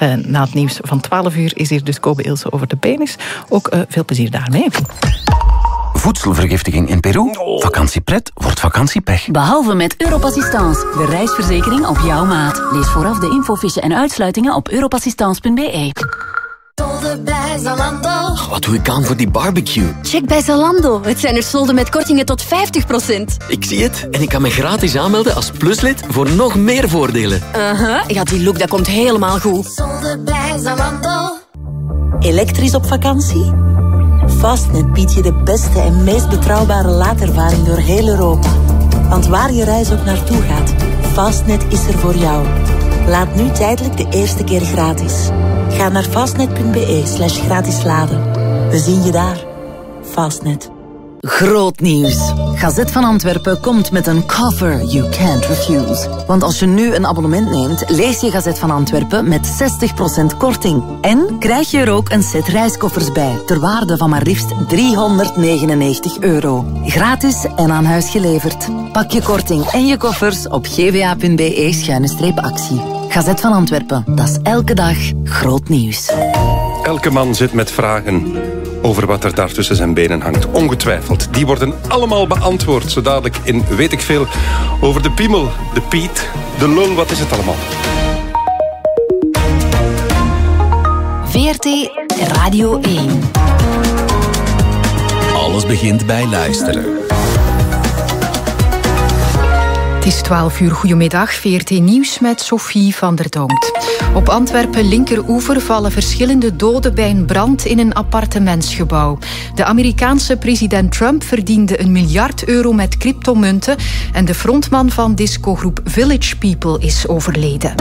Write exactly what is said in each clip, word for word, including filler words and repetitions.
Uh, na het nieuws van twaalf uur is hier dus Kobe Ilse over de penis. Ook uh, veel plezier daarmee. Voedselvergiftiging in Peru? Vakantiepret wordt vakantiepech. Behalve met Europassistance, de reisverzekering op jouw maat. Lees vooraf de infofiche en uitsluitingen op europassistance punt b e. Solden bij Zalando. Wat doe ik aan voor die barbecue? Check bij Zalando. Het zijn er solden met kortingen tot vijftig procent. Ik zie het. En ik kan me gratis aanmelden als pluslid voor nog meer voordelen. Uh-huh. Ja, die look dat komt helemaal goed. Solden bij Zalando. Elektrisch op vakantie? Fastnet biedt je de beste en meest betrouwbare laadervaring door heel Europa. Want waar je reis ook naartoe gaat, Fastnet is er voor jou. Laat nu tijdelijk de eerste keer gratis. Ga naar fastnet punt b e slash gratis laden. We zien je daar. Fastnet. Groot nieuws. Gazet van Antwerpen komt met een cover you can't refuse. Want als je nu een abonnement neemt, lees je Gazet van Antwerpen met zestig procent korting. En krijg je er ook een set reiskoffers bij, ter waarde van maar liefst driehonderdnegenennegentig euro. Gratis en aan huis geleverd. Pak je korting en je koffers op g v a punt b e schuine streep actie. Gazet van Antwerpen, dat is elke dag groot nieuws. Elke man zit met vragen over wat er daar tussen zijn benen hangt. Ongetwijfeld. Die worden allemaal beantwoord. Zo dadelijk in weet ik veel over de piemel, de piet, de lul. Wat is het allemaal? V R T Radio één. Alles begint bij luisteren. Het is twaalf uur, goedemiddag. V R T Nieuws met Sophie van der Donkt. Op Antwerpen linkeroever vallen verschillende doden bij een brand in een appartementsgebouw. De Amerikaanse president Trump verdiende een miljard euro met cryptomunten en de frontman van discogroep Village People is overleden.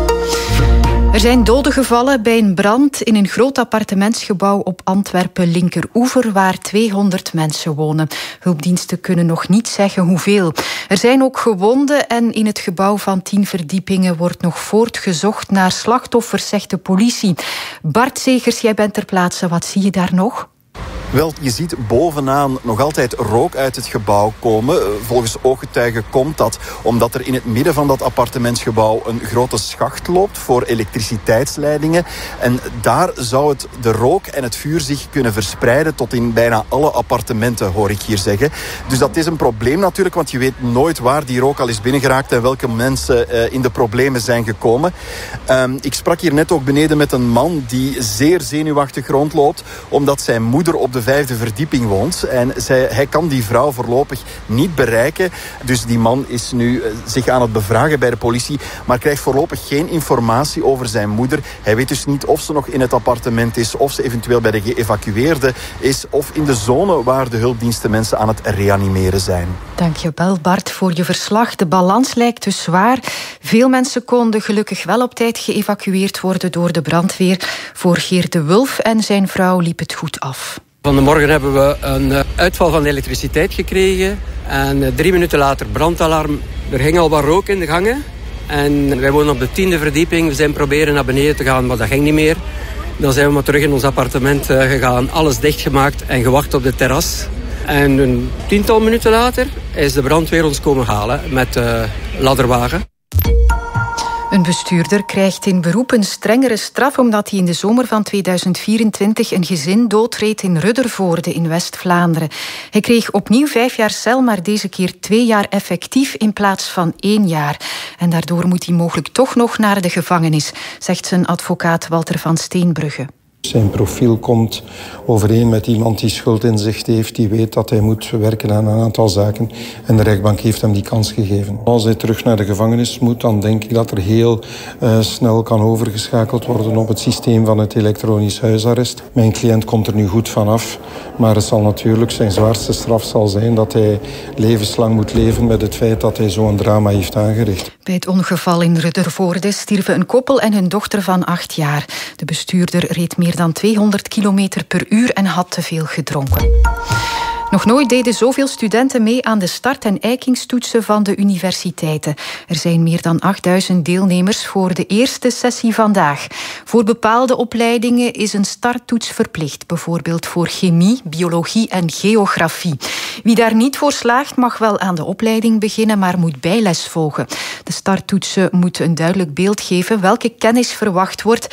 Er zijn doden gevallen bij een brand in een groot appartementsgebouw op Antwerpen linkeroever waar tweehonderd mensen wonen. Hulpdiensten kunnen nog niet zeggen hoeveel. Er zijn ook gewonden en in het gebouw van tien verdiepingen wordt nog voortgezocht naar slachtoffers, zegt de politie. Bart Zegers, jij bent ter plaatse. Wat zie je daar nog? Wel, je ziet bovenaan nog altijd rook uit het gebouw komen. Volgens ooggetuigen komt dat omdat er in het midden van dat appartementsgebouw een grote schacht loopt voor elektriciteitsleidingen. En daar zou het de rook en het vuur zich kunnen verspreiden tot in bijna alle appartementen, hoor ik hier zeggen. Dus dat is een probleem natuurlijk, want je weet nooit waar die rook al is binnengeraakt en welke mensen uh, in de problemen zijn gekomen. Um, ik sprak hier net ook beneden met een man die zeer zenuwachtig rondloopt, omdat zijn moeder op de vijfde verdieping woont. En zij, hij kan die vrouw voorlopig niet bereiken. Dus die man is nu uh, zich aan het bevragen bij de politie, maar krijgt voorlopig geen informatie over zijn moeder. Hij weet dus niet of ze nog in het appartement is, of ze eventueel bij de geëvacueerden is, of in de zone waar de hulpdiensten mensen aan het reanimeren zijn. Dank je wel, Bart, voor je verslag. De balans lijkt dus zwaar. Veel mensen konden gelukkig wel op tijd geëvacueerd worden door de brandweer. Voor Geert de Wulf en zijn vrouw liep het goed af. Van de morgen hebben we een uitval van elektriciteit gekregen. En drie minuten later brandalarm. Er ging al wat rook in de gangen. En wij wonen op de tiende verdieping. We zijn proberen naar beneden te gaan, maar dat ging niet meer. Dan zijn we maar terug in ons appartement gegaan. Alles dichtgemaakt en gewacht op de terras. En een tiental minuten later is de brandweer ons komen halen met de ladderwagen. Een bestuurder krijgt in beroep een strengere straf omdat hij in de zomer van tweeduizend vierentwintig een gezin doodreed in Ruddervoorde in West-Vlaanderen. Hij kreeg opnieuw vijf jaar cel, maar deze keer twee jaar effectief in plaats van één jaar. En daardoor moet hij mogelijk toch nog naar de gevangenis, zegt zijn advocaat Walter van Steenbrugge. Zijn profiel komt overeen met iemand die schuldinzicht heeft, die weet dat hij moet werken aan een aantal zaken. En de rechtbank heeft hem die kans gegeven. Als hij terug naar de gevangenis moet, dan denk ik dat er heel uh, snel kan overgeschakeld worden op het systeem van het elektronisch huisarrest. Mijn cliënt komt er nu goed vanaf, maar het zal natuurlijk zijn zwaarste straf zal zijn dat hij levenslang moet leven met het feit dat hij zo'n drama heeft aangericht. Bij het ongeval in Ruddervoorde stierven een koppel en hun dochter van acht jaar. De bestuurder reed meer dan tweehonderd kilometer per uur en had te veel gedronken. Nog nooit deden zoveel studenten mee aan de start- en eikingstoetsen van de universiteiten. Er zijn meer dan achtduizend deelnemers voor de eerste sessie vandaag. Voor bepaalde opleidingen is een starttoets verplicht, bijvoorbeeld voor chemie, biologie en geografie. Wie daar niet voor slaagt mag wel aan de opleiding beginnen, maar moet bijles volgen. De starttoetsen moeten een duidelijk beeld geven welke kennis verwacht wordt